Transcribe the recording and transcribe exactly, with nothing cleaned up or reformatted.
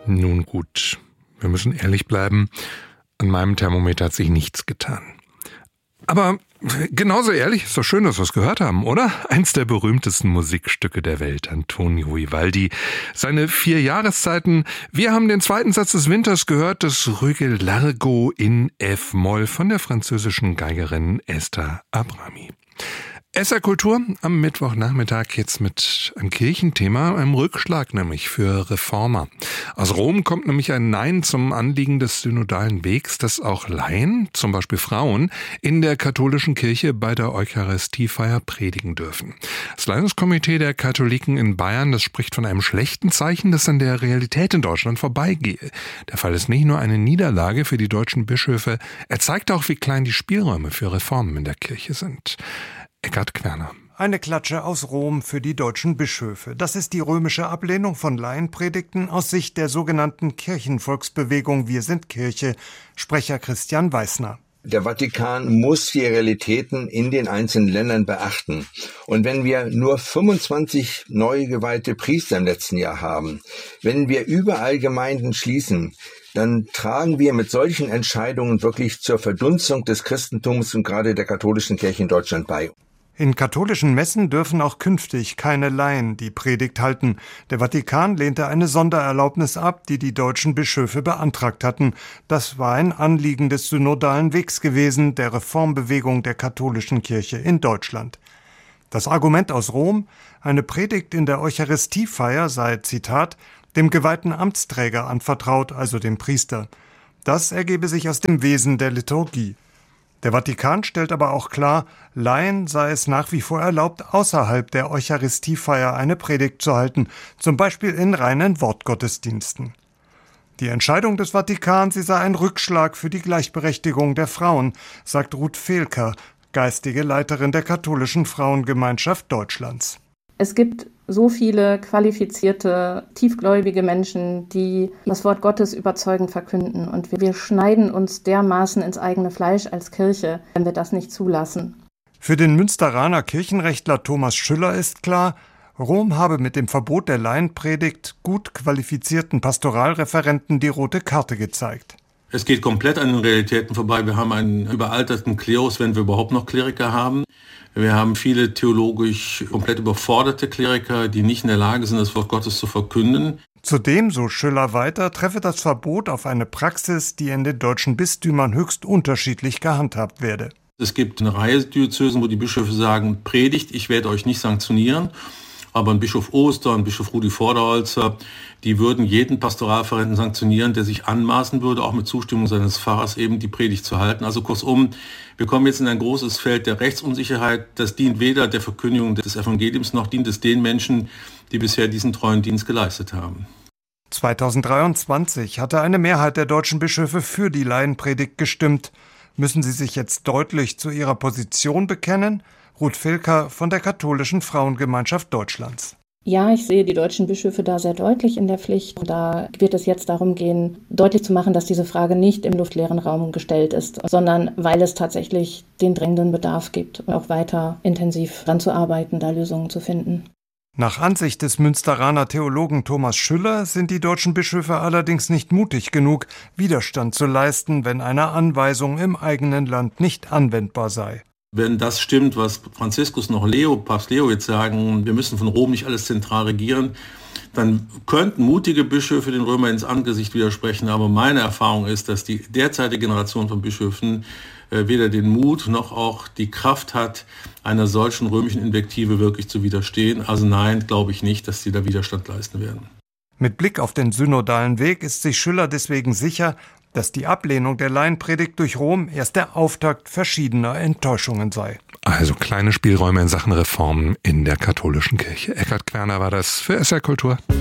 Nun gut, wir müssen ehrlich bleiben, an meinem Thermometer hat sich nichts getan. Aber genauso ehrlich ist doch schön, dass wir es gehört haben, oder? Eins der berühmtesten Musikstücke der Welt, Antonio Vivaldi. Seine vier Jahreszeiten. Wir haben den zweiten Satz des Winters gehört, das Ruhige Largo in F-Moll von der französischen Geigerin Esther Abrami. S R Kultur am Mittwochnachmittag jetzt mit einem Kirchenthema, einem Rückschlag nämlich für Reformer. Aus Rom kommt nämlich ein Nein zum Anliegen des synodalen Wegs, dass auch Laien, zum Beispiel Frauen, in der katholischen Kirche bei der Eucharistiefeier predigen dürfen. Das Leitungskomitee der Katholiken in Bayern, das spricht von einem schlechten Zeichen, das an der Realität in Deutschland vorbeigehe. Der Fall ist nicht nur eine Niederlage für die deutschen Bischöfe, er zeigt auch, wie klein die Spielräume für Reformen in der Kirche sind. Eckhard Querner. Eine Klatsche aus Rom für die deutschen Bischöfe. Das ist die römische Ablehnung von Laienpredigten aus Sicht der sogenannten Kirchenvolksbewegung Wir sind Kirche, Sprecher Christian Weißner. Der Vatikan muss die Realitäten in den einzelnen Ländern beachten. Und wenn wir nur fünfundzwanzig neu geweihte Priester im letzten Jahr haben, wenn wir überall Gemeinden schließen, dann tragen wir mit solchen Entscheidungen wirklich zur Verdunstung des Christentums und gerade der katholischen Kirche in Deutschland bei. In katholischen Messen dürfen auch künftig keine Laien die Predigt halten. Der Vatikan lehnte eine Sondererlaubnis ab, die die deutschen Bischöfe beantragt hatten. Das war ein Anliegen des synodalen Wegs gewesen, der Reformbewegung der katholischen Kirche in Deutschland. Das Argument aus Rom, eine Predigt in der Eucharistiefeier sei, Zitat, dem geweihten Amtsträger anvertraut, also dem Priester. Das ergebe sich aus dem Wesen der Liturgie. Der Vatikan stellt aber auch klar, Laien sei es nach wie vor erlaubt, außerhalb der Eucharistiefeier eine Predigt zu halten, zum Beispiel in reinen Wortgottesdiensten. Die Entscheidung des Vatikan, sie sei ein Rückschlag für die Gleichberechtigung der Frauen, sagt Ruth Fehlker, geistige Leiterin der katholischen Frauengemeinschaft Deutschlands. Es gibt so viele qualifizierte, tiefgläubige Menschen, die das Wort Gottes überzeugend verkünden. Und wir schneiden uns dermaßen ins eigene Fleisch als Kirche, wenn wir das nicht zulassen. Für den Münsteraner Kirchenrechtler Thomas Schüller ist klar, Rom habe mit dem Verbot der Laienpredigt gut qualifizierten Pastoralreferenten die rote Karte gezeigt. Es geht komplett an den Realitäten vorbei. Wir haben einen überalterten Klerus, wenn wir überhaupt noch Kleriker haben. Wir haben viele theologisch komplett überforderte Kleriker, die nicht in der Lage sind, das Wort Gottes zu verkünden. Zudem, so Schüller weiter, treffe das Verbot auf eine Praxis, die in den deutschen Bistümern höchst unterschiedlich gehandhabt werde. Es gibt eine Reihe Diözesen, wo die Bischöfe sagen, predigt, ich werde euch nicht sanktionieren. Aber ein Bischof Oster, ein Bischof Rudi Vorderholzer, die würden jeden Pastoralreferenten sanktionieren, der sich anmaßen würde, auch mit Zustimmung seines Pfarrers eben die Predigt zu halten. Also kurzum, wir kommen jetzt in ein großes Feld der Rechtsunsicherheit. Das dient weder der Verkündigung des Evangeliums, noch dient es den Menschen, die bisher diesen treuen Dienst geleistet haben. zweitausenddreiundzwanzig hatte eine Mehrheit der deutschen Bischöfe für die Laienpredigt gestimmt. Müssen sie sich jetzt deutlich zu ihrer Position bekennen? Ruth Fehlker von der katholischen Frauengemeinschaft Deutschlands. Ja, ich sehe die deutschen Bischöfe da sehr deutlich in der Pflicht. Da wird es jetzt darum gehen, deutlich zu machen, dass diese Frage nicht im luftleeren Raum gestellt ist, sondern weil es tatsächlich den drängenden Bedarf gibt, auch weiter intensiv daran zu arbeiten, da Lösungen zu finden. Nach Ansicht des Münsteraner Theologen Thomas Schüller sind die deutschen Bischöfe allerdings nicht mutig genug, Widerstand zu leisten, wenn eine Anweisung im eigenen Land nicht anwendbar sei. Wenn das stimmt, was Franziskus noch Leo, Papst Leo jetzt sagen, wir müssen von Rom nicht alles zentral regieren, dann könnten mutige Bischöfe den Römern ins Angesicht widersprechen. Aber meine Erfahrung ist, dass die derzeitige Generation von Bischöfen äh, weder den Mut noch auch die Kraft hat, einer solchen römischen Invektive wirklich zu widerstehen. Also nein, glaube ich nicht, dass sie da Widerstand leisten werden. Mit Blick auf den synodalen Weg ist sich Schüller deswegen sicher, dass die Ablehnung der Laienpredigt durch Rom erst der Auftakt verschiedener Enttäuschungen sei. Also kleine Spielräume in Sachen Reformen in der katholischen Kirche. Eckhard Querner war das für S R Kultur.